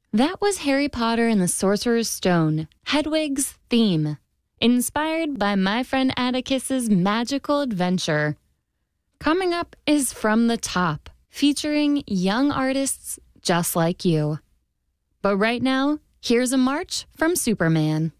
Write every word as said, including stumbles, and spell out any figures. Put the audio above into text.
That was Harry Potter and the Sorcerer's Stone, Hedwig's theme, inspired by my friend Atticus's magical adventure. Coming up is From the Top, featuring young artists just like you. But right now, here's a march from Superman.